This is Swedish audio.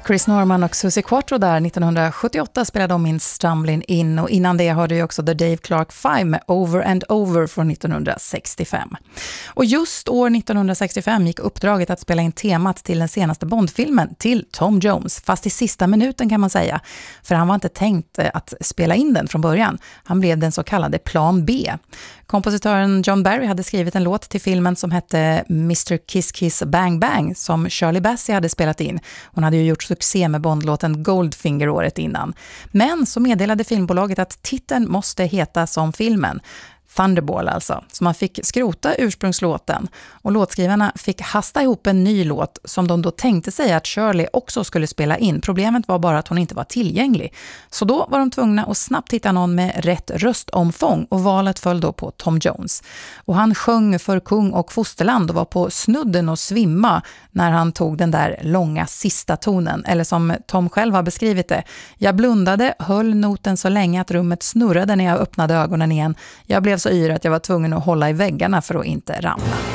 Chris Norman och Susie Quattro där 1978 spelade de in Stumbling In, och innan det hörde ju också The Dave Clark 5 med Over and Over från 1965. Och just år 1965 gick uppdraget att spela in temat till den senaste Bondfilmen till Tom Jones, fast i sista minuten kan man säga, för han var inte tänkt att spela in den från början. Han blev den så kallade plan B. Kompositören John Barry hade skrivit en låt till filmen som hette Mr. Kiss Kiss Bang Bang som Shirley Bassey hade spelat in. Hon hade ju gjort succé med Bondlåten Goldfinger året innan. Men så meddelade filmbolaget att titeln måste heta som filmen. Thunderball alltså, så man fick skrota ursprungslåten och låtskrivarna fick hasta ihop en ny låt som de då tänkte sig att Shirley också skulle spela in. Problemet var bara att hon inte var tillgänglig. Så då var de tvungna att snabbt hitta någon med rätt röstomfång och valet föll då på Tom Jones. Och han sjöng för kung och fosterland och var på snudden och svimma när han tog den där långa sista tonen. Eller som Tom själv har beskrivit det: jag blundade, höll noten så länge att rummet snurrade när jag öppnade ögonen igen. Jag blev så yr att jag var tvungen att hålla i väggarna för att inte ramla.